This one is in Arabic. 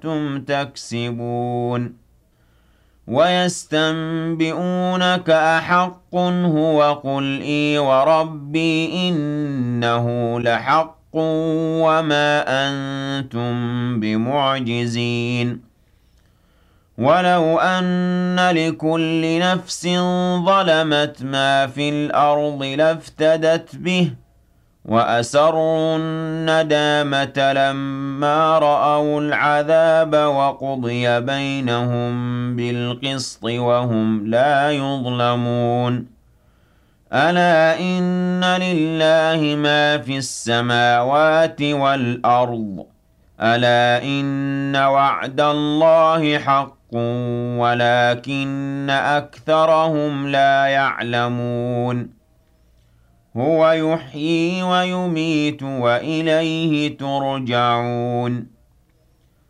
كُنتُمْ تَكْسِبُونَ وَيَسْتَنبِئُونَكَ أَحَقٌّ هُوَ قُلْ إِي وَرَبِّي إِنَّهُ لَحَقٌّ وَمَا أَنتُم بِمُعْجِزِينَ وَلَوْ أَنَّ لِكُلِّ نَفْسٍ ظَلَمَتْ مَا فِي الْأَرْضِ لَافْتَدَتْ بِهِ وَأَسَرُّوا النَّدَامَةَ لَمَّا رَأَوُا الْعَذَابَ وَقُضِيَ بَيْنَهُم بِالْقِسْطِ وَهُمْ لَا يُظْلَمُونَ أَلَا إِنَّ لِلَّهِ مَا فِي السَّمَاوَاتِ وَالْأَرْضِ أَلَا إِنَّ وَعْدَ اللَّهِ حَقٌّ وَلَكِنَّ أَكْثَرَهُمْ لَا يَعْلَمُونَ هُوَ يُحْيِي وَيُمِيتُ وَإِلَيْهِ تُرْجَعُونَ